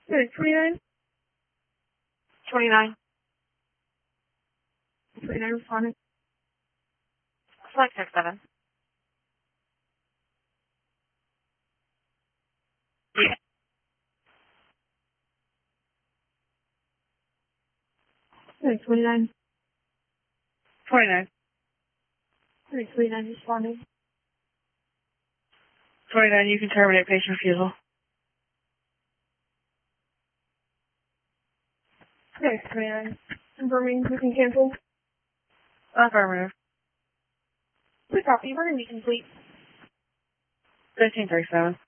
Good, 29? 29. 29 responding. Select 67. Yeah. Good, 29. 29. Good, 29 responding. 29, you can terminate patient refusal. Good, 29. Confirming we can cancel. Affirmative. Please copy. We're going to be complete. 1337.